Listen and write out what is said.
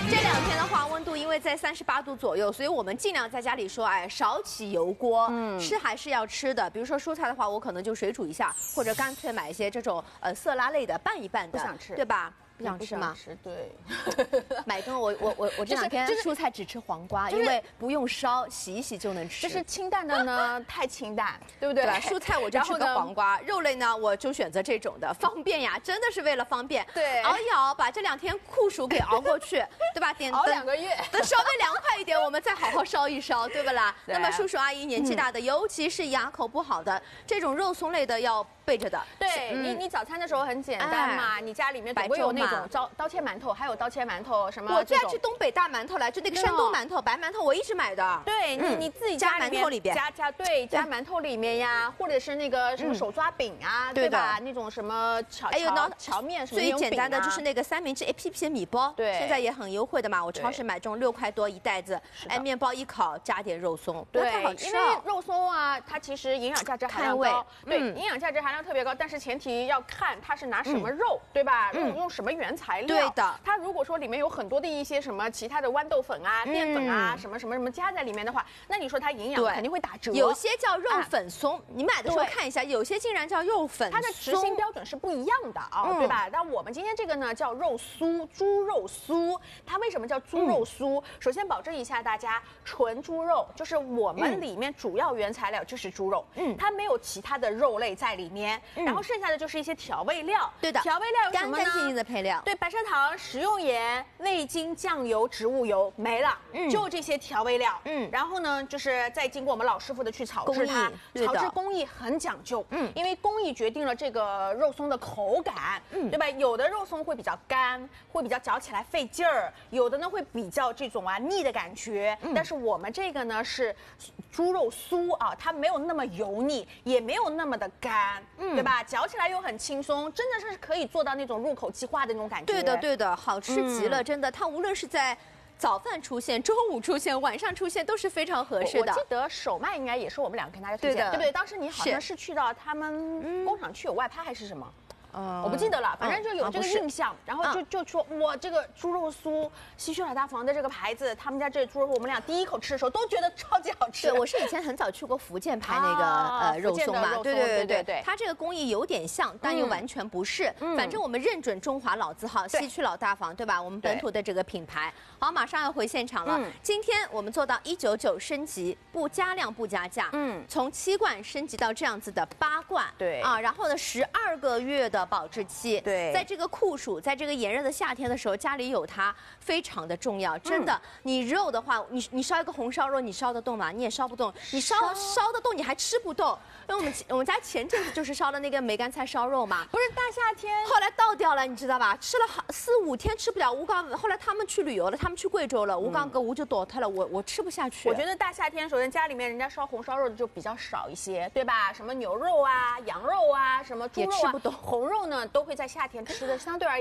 这2天的话，温度因为在38度左右，所以我们尽量在家里说，哎，少起油锅，吃还是要吃的。比如说蔬菜的话，我可能就水煮一下，或者干脆买一些这种色拉类的拌一拌的， 不想吃， 对吧？不想吃吗？ 对， 买顿我这2天蔬菜只吃黄瓜，因为不用烧，洗一洗就能吃。 就是清淡的呢，太清淡，对不对？ 对吧？蔬菜我就吃个黄瓜，肉类呢我就选择这种的，方便呀，真的是为了方便。 对， 熬一熬，把这2天酷暑给熬过去，对吧？ 熬2个月， 等稍微凉快一点，我们再好好烧一烧，对不啦？那么叔叔阿姨年纪大的，尤其是牙口不好的，这种肉松类的要备着的。 对你早餐的时候很简单嘛，你家里面总会有那种刀切馒头，还有刀切馒头什么。 我最爱吃东北大馒头了，就那个山东馒头、白馒头，我一直买的。 对你自己加馒头里边加馒头里面呀，或者是那个什么手抓饼啊，对吧？那种什么荞面什么。 最简单的就是那个3明治 APP 的米包， 对， 现在也很优惠的嘛。我超市买这种6块多一袋子，哎，面包一烤加点肉松， 对， 太好吃了。 因为肉松啊，它其实营养价值含量高，对，营养价值含量特别高，但是前提要看它是拿什么肉，对吧？用什么原材料？ 对的。 它如果说里面有很多的一些什么其他的豌豆粉啊、淀粉啊、什么加在里面的话，那你说它营养肯定会打折。 有些叫肉粉松，你买的时候看一下，有些竟然叫肉粉松， 它的执行标准是不一样的啊，对吧？那我们今天这个呢叫肉酥，猪肉酥。它为什么叫猪肉酥？首先保证一下大家，纯猪肉就是我们里面主要原材料就是猪肉，它没有其他的肉类在里面，然后剩下的就是一些调味料。 对的， 调味料有什么呢？ 干干净净的配料。 对，白砂糖、食用盐、味精、酱油、植物油没了，就这些调味料。然后呢，就是再经过我们老师傅的去炒制它，炒制工艺很讲究。因为工艺决定了这个肉松的口感，对吧？有的肉松会比较干，会比较嚼起来费劲儿；有的呢会比较这种腻的感觉。但是我们这个呢是猪肉酥啊，它没有那么油腻，也没有那么的干，对吧？嚼起来又很轻松，真的是可以做到那种入口即化的那种感觉。 对的，对的，好吃极了，真的。它无论是在早饭出现、中午出现、晚上出现都是非常合适的。 我记得手麦应该也是我们2个跟大家推荐，对不对？当时你好像是去到他们工厂去有外拍还是什么？我不记得了，反正就有这个印象，然后就说哇，这个猪肉酥，西区老大房的这个牌子，他们家这猪肉，我们俩第一口吃的时候都觉得超级好吃。 对，我是以前很早去过福建拍那个肉松嘛，对，它这个工艺有点像，但又完全不是。反正我们认准中华老字号，西区老大房，对吧？我们本土的这个品牌。好，马上要回现场了。今天我们做到199升级，不加量不加价。从7罐升级到这样子的8罐。 对啊，然后呢，12个月的保质期， 对， 在这个酷暑，在这个炎热的夏天的时候，家里有它非常的重要。真的，你肉的话，你烧一个红烧肉，你烧得动吗？你也烧不动。你烧得动，你还吃不动。因为我们家前阵子就是烧的那个梅干菜烧肉嘛， 不是大夏天， 后来倒掉了，你知道吧？吃了4、5天吃不了。吴刚后来他们去旅游了，他们去贵州了，吴刚跟吴就倒塌了，我吃不下去。 我觉得大夏天，首先家里面人家烧红烧肉的就比较少一些，对吧？什么牛肉啊、羊肉啊，什么猪肉啊， 也吃不动。 红肉呢，都会在夏天吃的相对而言。